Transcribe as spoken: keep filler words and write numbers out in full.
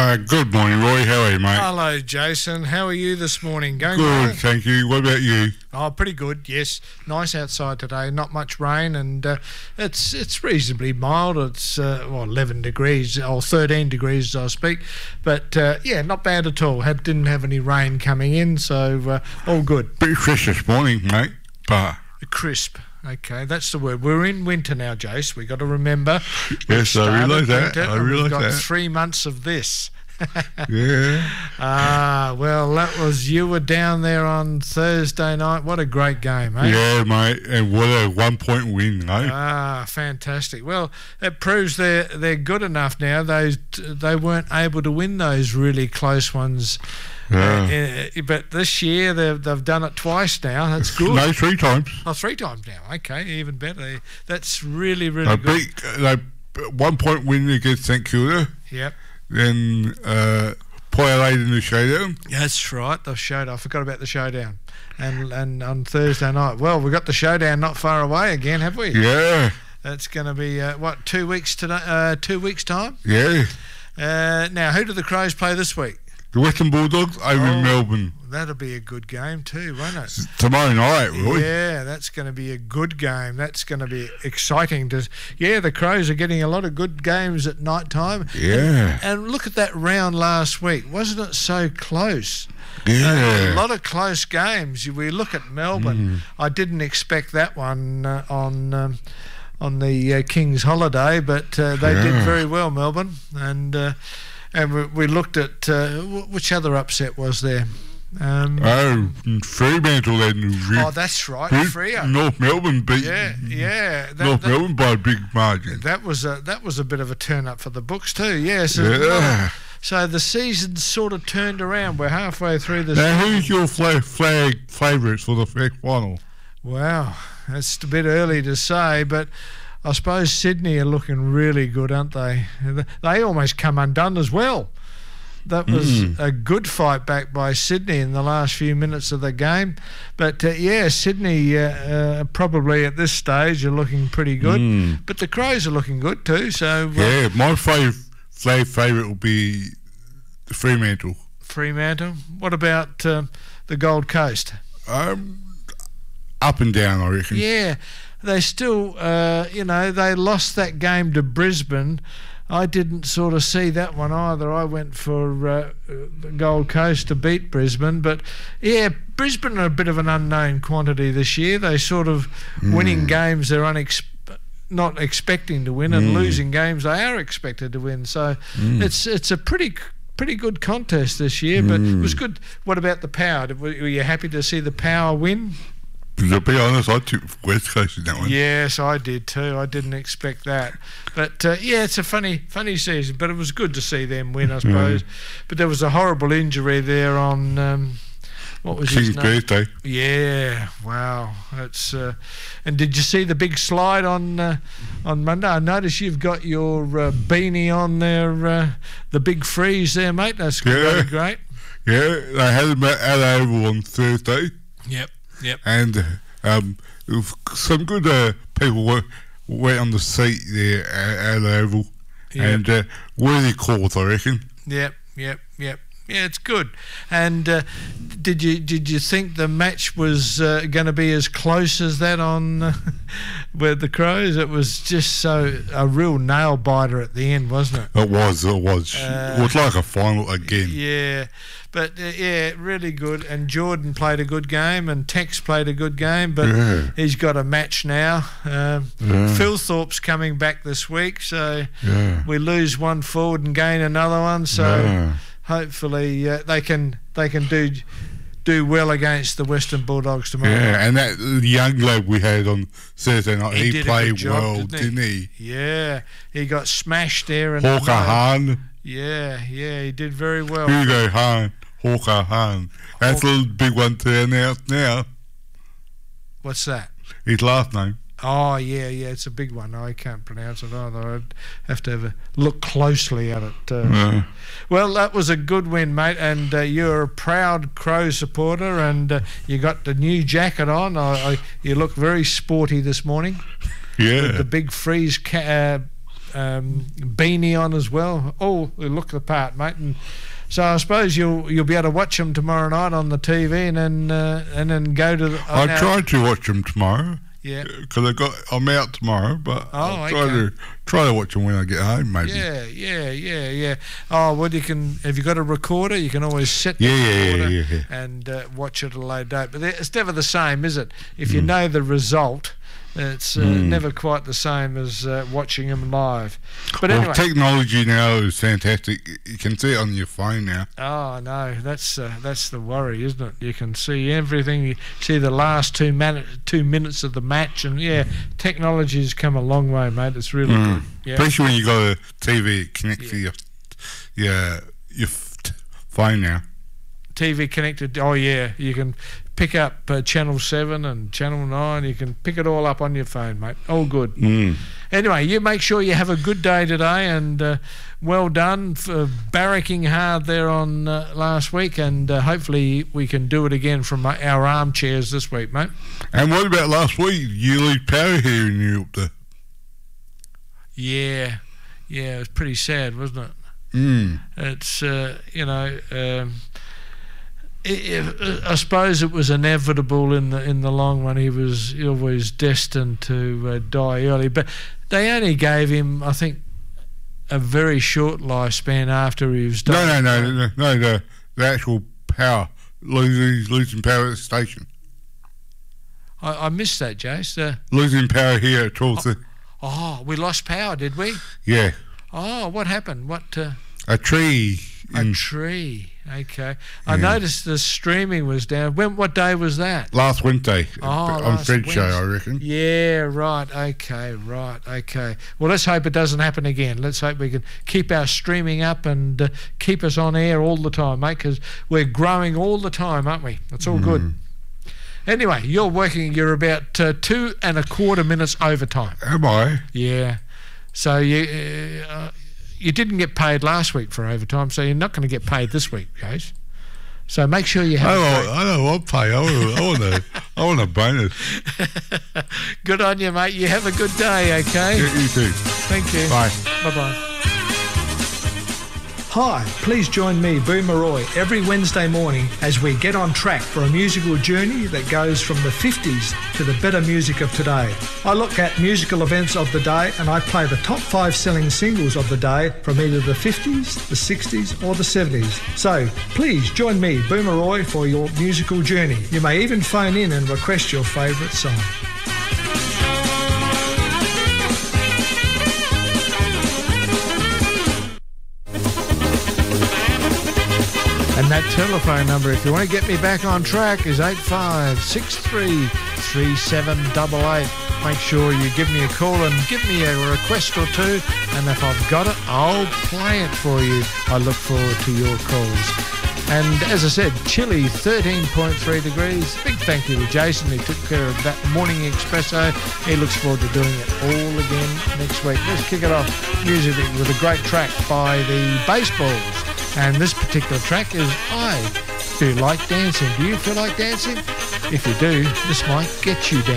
Uh, good morning, Roy. How are you, mate? Hello, Jason. How are you this morning? Going Good, well? thank you. What about you? Oh, pretty good, yes. Nice outside today, not much rain, and uh, it's it's reasonably mild. It's uh, well, eleven degrees, or thirteen degrees as I speak. But, uh, yeah, not bad at all. Had, didn't have any rain coming in, so uh, all good. Bit fresh this morning, mate. But Crisp. Okay, that's the word. We're in winter now, Jace. We've got to remember. Yes, I realise that. I realise We've got that. three months of this. Yeah. Ah, well, that was, you were down there on Thursday night. What a great game, eh? Yeah, mate. And what a one-point win, eh? Ah, fantastic. Well, it proves they're they're good enough now. Those they weren't able to win those really close ones. Yeah. Uh, but this year they've they've done it twice now. That's good. No, three times. Oh, three times now. Okay, even better. That's really really They good. beat, they one-point win against St Kilda. Yep. Then uh, Port Adelaide in the showdown. That's right. The showdown. I forgot about the showdown. And and on Thursday night. Well, we've got the showdown not far away again, have we? Yeah. That's going to be uh, what two weeks today? Uh, two weeks time. Yeah. Uh, now, who do the Crows play this week? The Western Bulldogs over Oh. in Melbourne. That'll be a good game too, won't it? Tomorrow night, Roy. Yeah, that's going to be a good game. That's going to be exciting. To, yeah, the Crows are getting a lot of good games at night time. Yeah. And, and look at that round last week. Wasn't it so close? Yeah. A lot of close games. We look at Melbourne. Mm. I didn't expect that one uh, on um, on the uh, King's holiday, but uh, they Yeah. did very well, Melbourne. And uh, and we, we looked at uh, wh- which other upset was there? Um, Oh, Fremantle then. oh, that's right, beat Freo. North Melbourne beat Yeah, yeah. That, North that, Melbourne by a big margin. that was a that was a bit of a turn up for the books too. Yeah. So, Yeah. so the season's sort of turned around. We're halfway through the. Now, who's your flag, flag favourites for the flag final? Wow, that's a bit early to say, but I suppose Sydney are looking really good, aren't they? They almost come undone as well. That was Mm. a good fight back by Sydney in the last few minutes of the game. But, uh, yeah, Sydney uh, uh, probably at this stage are looking pretty good. Mm. But the Crows are looking good too. So uh, Yeah, my fav, flag favourite will be the Fremantle. Fremantle. What about um, the Gold Coast? Um, up and down, I reckon. Yeah, they still, uh, you know, they lost that game to Brisbane. I didn't sort of see that one either. I went for uh, the Gold Coast to beat Brisbane. But, yeah, Brisbane are a bit of an unknown quantity this year. They sort of Mm. winning games they're unex- not expecting to win and Mm. losing games they are expected to win. So Mm. it's it's a pretty pretty good contest this year. But it Mm. was good. What about the Power? Were were you happy to see the Power win? To be honest, I took West Coast in that one. Yes, I did too. I didn't expect that, but uh, yeah, it's a funny, funny season. But it was good to see them win, I suppose. But there was a horrible injury there on um, what was King's his name? birthday. Yeah, wow. That's uh, and did you see the big slide on uh, on Monday? I noticed you've got your uh, beanie on there, uh, the big freeze there, mate. That's Yeah. really great. Yeah, they had them at at Oval on Thursday. Yep, yep. And um, some good uh, people were, went on the seat there at, at Oval. Yep. And uh, worthy calls, I reckon. Yep, yep, yep. Yeah, it's good. And uh, did you did you think the match was uh, going to be as close as that on uh, with the Crows? It was just so a real nail biter at the end, wasn't it? It was, it was. Uh, it was like a final again. Yeah, but uh, yeah, really good. And Jordan played a good game, and Tex played a good game. But Yeah. he's got a match now. Um, Yeah. Phil Thorpe's coming back this week, so Yeah. we lose one forward and gain another one. So. Yeah. Hopefully uh, they can they can do do well against the Western Bulldogs tomorrow. Yeah, and that young lad we had on Thursday night, He he, did a played good job, well, didn't he? didn't he? Yeah, he got smashed there. And Hawker Hahn, Yeah, yeah, he did very well. Hugo Hahn, Hawker Hahn. That's a big one to announce now. What's that? His last name. Oh, yeah, yeah, it's a big one. I can't pronounce it either. I'd have to have a look closely at it. Uh, Yeah. Well, that was a good win, mate, and uh, you're a proud Crow supporter, and uh, you got the new jacket on. I, I, you look very sporty this morning. Yeah. With the big freeze ca- uh, um, beanie on as well. Oh, they look the part, mate. And so I suppose you'll you'll be able to watch them tomorrow night on the T V, and then uh, and then go to. The, I tried to watch them tomorrow. Yeah. Because I got I'm out tomorrow, but Oh, I'll try okay. to try to watch them when I get home, maybe. Yeah, yeah, yeah, yeah. Oh, well, you can. Have you got a recorder? You can always set the Yeah, yeah, yeah, recorder yeah, yeah. and uh, watch it at a later date. But it's never the same, is it? If you know the result, it's uh, Mm. never quite the same as uh, watching them live. But Well, anyway. technology now is fantastic. You can see it on your phone now. Oh no, that's uh, that's the worry, isn't it? You can see everything. You see the last two minutes, two minutes of the match, and yeah, technology's come a long way, mate. It's really Mm. good. Yeah. Especially when you got a T V connected to Yeah. your your your f- t- phone now. T V connected. Oh yeah, you can pick up uh, channel seven and channel nine. You can pick it all up on your phone, mate. All good. Mm. Anyway, you make sure you have a good day today, and uh, well done for barracking hard there on uh, last week, and uh, hopefully we can do it again from our armchairs this week, mate. And what about last week? You lose power here in Europe, though. Yeah, yeah, it was pretty sad, wasn't it? Mm. It's uh, you know. Um, It, it, I suppose it was inevitable in the in the long run. He was always destined to uh, die early, but they only gave him, I think, a very short lifespan after he was No, done. no, no, no, no. The the actual power losing losing power at the station, I, I missed that, Jace. Uh, losing power here at Tulsa. oh, we lost power, did we? Yeah, Oh, what happened? What? Uh, a tree. a in tree. Okay. I Yeah. noticed the streaming was down. When? What day was that? last Wednesday Oh, on last Fred's show, I Wednesday. reckon. Yeah, right. Okay, right. Okay. Well, let's hope it doesn't happen again. Let's hope we can keep our streaming up and uh, keep us on air all the time, mate, because we're growing all the time, aren't we? That's all good. Anyway, you're working, you're about uh, two and a quarter minutes overtime. Am I? Yeah. So you uh, you didn't get paid last week for overtime, so you're not going to get paid this week, guys. So make sure you I have. don't, I don't want pay. I want, I want a, I want a bonus. Good on you, mate. You have a good day, okay? Yeah, you too. Thank you. Bye. Bye-bye. Hi, please join me, Boomer Roy, every Wednesday morning as we get on track for a musical journey that goes from the fifties to the better music of today. I look at musical events of the day and I play the top five selling singles of the day from either the fifties, the sixties or the seventies. So please join me, Boomer Roy, for your musical journey. You may even phone in and request your favourite song. And that telephone number, if you want to get me back on track, is eight five six three, three seven eight eight. Make sure you give me a call and give me a request or two, and if I've got it, I'll play it for you. I look forward to your calls. And as I said, chilly, thirteen point three degrees. Big thank you to Jason. He took care of that morning espresso. He looks forward to doing it all again next week. Let's kick it off musically with a great track by the Baseballs. And this particular track is I Feel Like Dancing. Do you feel like dancing? If you do, this might get you dancing.